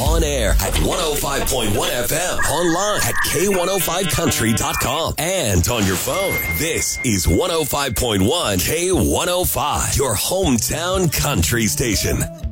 On air at 105.1 FM. Online at K105country.com. And on your phone. This is 105.1 K105, your hometown country station.